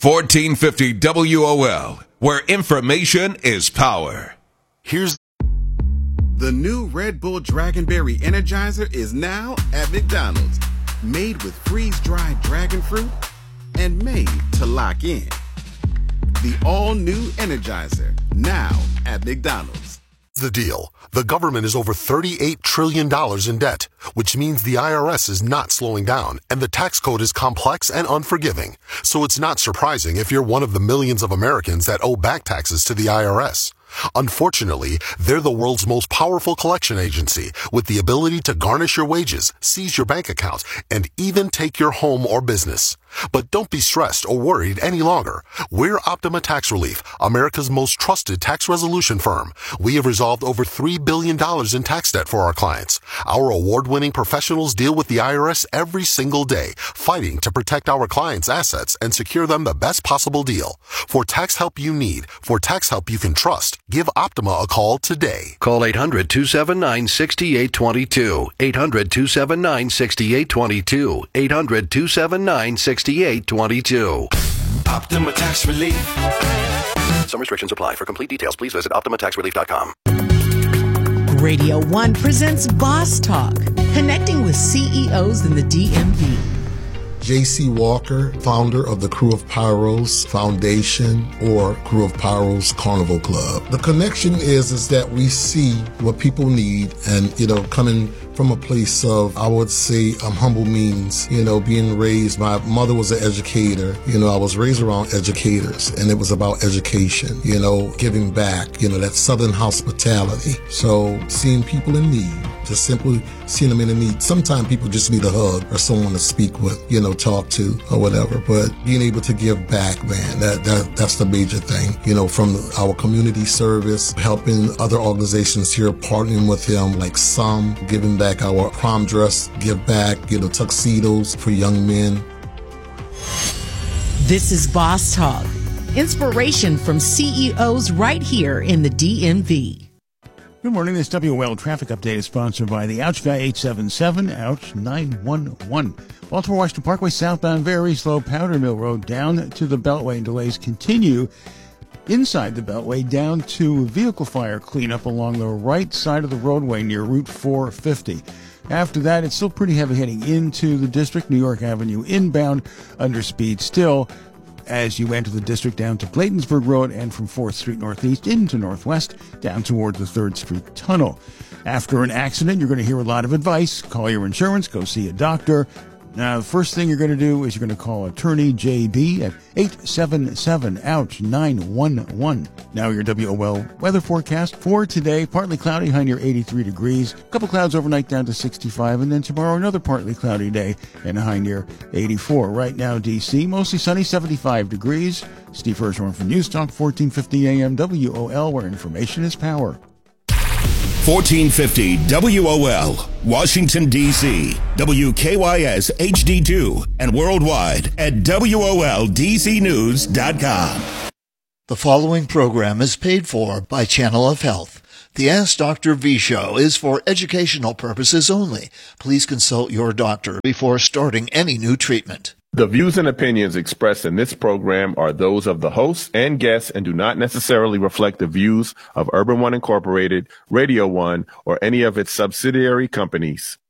1450 WOL, where information is power. Here's the new Red Bull Dragonberry Energizer is now at McDonald's. Made with freeze-dried dragon fruit and made to lock in. The all-new Energizer, now at McDonald's. the deal. The government is over $38 trillion in debt, which means the IRS is not slowing down, and the tax code is complex and unforgiving. So it's not surprising if you're one of the millions of Americans that owe back taxes to the IRS. Unfortunately, they're the world's most powerful collection agency with the ability to garnish your wages, seize your bank account, and even take your home or business. But don't be stressed or worried any longer. We're Optima Tax Relief, America's most trusted tax resolution firm. We have resolved over $3 billion in tax debt for our clients. Our award-winning professionals deal with the IRS every single day, fighting to protect our clients' assets and secure them the best possible deal. For tax help you need, for tax help you can trust, give Optima a call today. Call 800-279-6822. 800-279-6822. 800-279-6822. Optima Tax Relief. Some restrictions apply. For complete details, please visit OptimaTaxRelief.com. Radio 1 presents Boss Talk, connecting with CEOs in the DMV. J.C. Walker, founder of the Crew of Pyros Foundation or Crew of Pyros Carnival Club. The connection is that we see what people need and, coming from a place of, I would say, humble means, being raised. My mother was an educator. I was raised around educators, and it was about education, giving back, that Southern hospitality. So seeing people in need, just simply seeing them in need. Sometimes people just need a hug or someone to speak with, talk to or whatever. But being able to give back, man, that's the major thing, from our community service, helping other organizations here, partnering with them, like some giving back our prom dress, give back, tuxedos for young men. This is Boss Talk, inspiration from CEOs right here in the DMV. Good morning. This WOL traffic update is sponsored by the Ouch Guy 877, Ouch 911. Baltimore Washington Parkway southbound, very slow. Powder Mill Road down to the Beltway, and delays continue inside the Beltway down to vehicle fire cleanup along the right side of the roadway near Route 450. After that, it's still pretty heavy heading into the district. New York Avenue inbound under speed still as you enter the district down to Bladensburg Road and from 4th Street Northeast into Northwest down toward the 3rd Street Tunnel. After an accident, you're going to hear a lot of advice. Call your insurance, go see a doctor. Now, the first thing you're going to do is you're going to call attorney JB at 877-OUCH-911. Now your WOL weather forecast for today. Partly cloudy, high near 83 degrees. A couple clouds overnight down to 65. And then tomorrow, another partly cloudy day and a high near 84. Right now, D.C., mostly sunny, 75 degrees. Steve Hirschhorn from News Talk, 1450 AM WOL, where information is power. 1450 WOL, Washington, D.C., WKYS HD2, and worldwide at WOLDCnews.com. The following program is paid for by Channel of Health. The Ask Dr. V Show is for educational purposes only. Please consult your doctor before starting any new treatment. The views and opinions expressed in this program are those of the hosts and guests and do not necessarily reflect the views of Urban One Incorporated, Radio One, or any of its subsidiary companies.